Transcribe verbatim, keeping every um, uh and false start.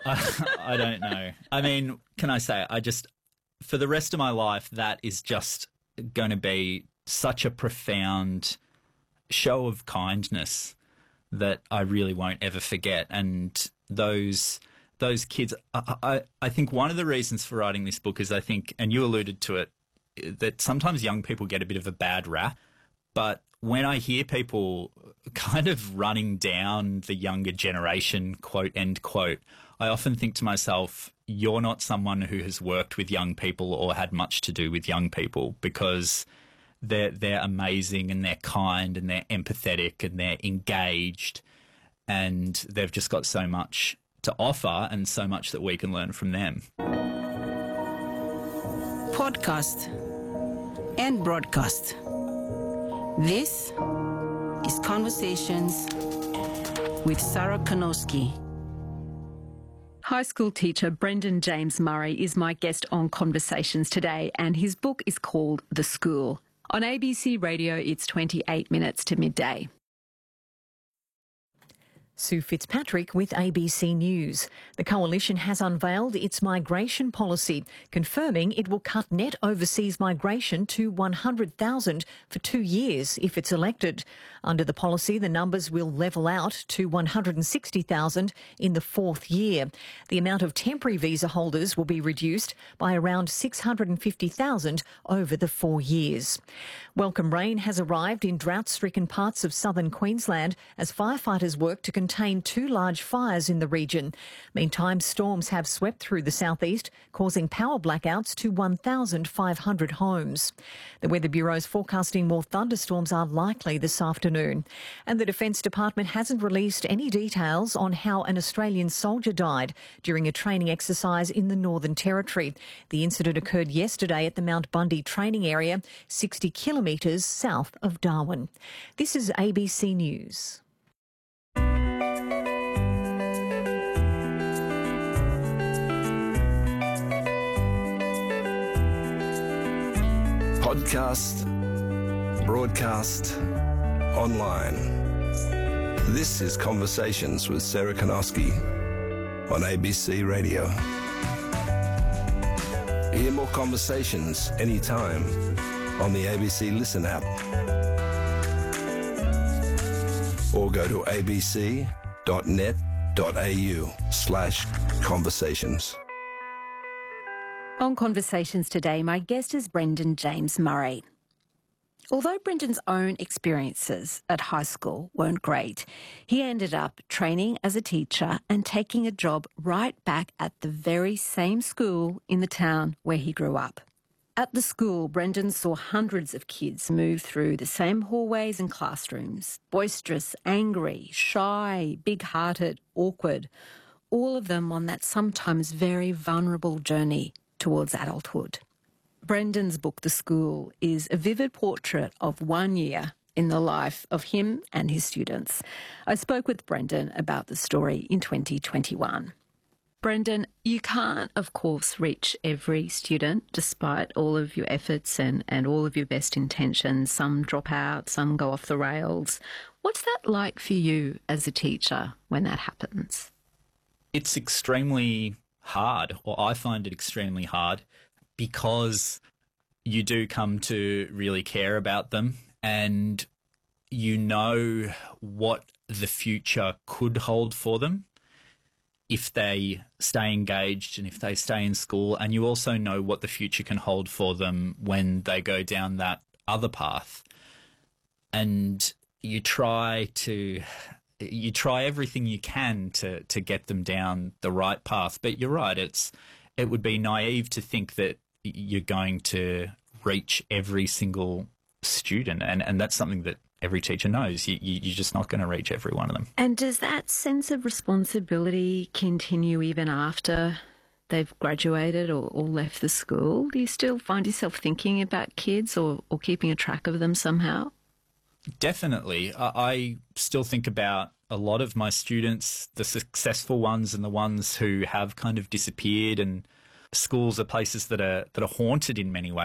I, I don't know. I mean, can I say, I just, for the rest of my life, that is just going to be such a profound show of kindness that I really won't ever forget. And those those kids, I, I, I think one of the reasons for writing this book is I think, and you alluded to it, that sometimes young people get a bit of a bad rap. But when I hear people kind of running down the younger generation, quote, end quote, I often think to myself, you're not someone who has worked with young people or had much to do with young people, because they're, they're amazing and they're kind and they're empathetic and they're engaged, and they've just got so much to offer and so much that we can learn from them. Podcast and broadcast. This is Conversations with Sarah Kanowski. High school teacher Brendan James Murray is my guest on Conversations today, and his book is called The School. On A B C Radio, it's twenty-eight minutes to midday. Sue Fitzpatrick with A B C News. The Coalition has unveiled its migration policy, confirming it will cut net overseas migration to one hundred thousand for two years if it's elected. Under the policy, the numbers will level out to one hundred sixty thousand in the fourth year. The amount of temporary visa holders will be reduced by around six hundred fifty thousand over the four years. Welcome rain has arrived in drought-stricken parts of southern Queensland as firefighters work to contain two large fires in the region. Meantime, storms have swept through the southeast, causing power blackouts to one thousand five hundred homes. The Weather Bureau is forecasting more thunderstorms are likely this afternoon. And the Defence Department hasn't released any details on how an Australian soldier died during a training exercise in the Northern Territory. The incident occurred yesterday at the Mount Bundy training area, sixty kilometres south of Darwin. This is A B C News. Podcast, broadcast, online. This is Conversations with Sarah Kanowski on A B C Radio. Hear more conversations anytime on the A B C Listen app, or go to abc.net.au slash conversations. On Conversations today, my guest is Brendan James Murray. Although Brendan's own experiences at high school weren't great, he ended up training as a teacher and taking a job right back at the very same school in the town where he grew up. At the school, Brendan saw hundreds of kids move through the same hallways and classrooms, boisterous, angry, shy, big-hearted, awkward, all of them on that sometimes very vulnerable journey towards adulthood. Brendan's book, The School, is a vivid portrait of one year in the life of him and his students. I spoke with Brendan about the story in twenty twenty-one. Brendan, you can't, of course, reach every student despite all of your efforts and, and all of your best intentions. Some drop out, some go off the rails. What's that like for you as a teacher when that happens? It's extremely hard, or I find it extremely hard, because you do come to really care about them and you know what the future could hold for them if they stay engaged and if they stay in school, and you also know what the future can hold for them when they go down that other path. And you try to... You try everything you can to, to get them down the right path. But you're right, it's it would be naive to think that you're going to reach every single student. And, and that's something that every teacher knows. You, you, you're just not going to reach every one of them. And does that sense of responsibility continue even after they've graduated or, or left the school? Do you still find yourself thinking about kids or, or keeping a track of them somehow? Definitely. I still think about a lot of my students, the successful ones and the ones who have kind of disappeared, and schools are places that are that are haunted in many ways.